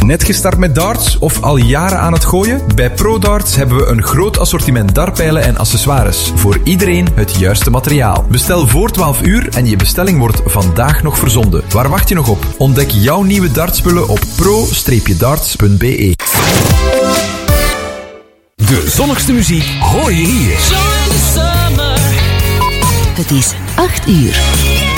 Net gestart met darts of al jaren aan het gooien? Bij ProDarts hebben we een groot assortiment dartpijlen en accessoires. Voor iedereen het juiste materiaal. Bestel voor 12 uur en je bestelling wordt vandaag nog verzonden. Waar wacht je nog op? Ontdek jouw nieuwe dartspullen op pro-darts.be. De zonnigste muziek hoor je hier. Het is 8 uur.